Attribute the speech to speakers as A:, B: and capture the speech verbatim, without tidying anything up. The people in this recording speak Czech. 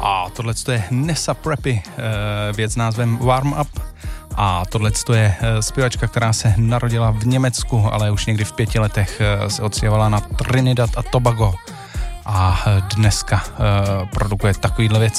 A: A tohle je Nessa Preppy, věc s názvem Warm Up. A tohle je zpěvačka, která se narodila v Německu, ale už někdy v pěti letech se odstěhovala na Trinidad a Tobago. A dneska produkuje takovýhle věci.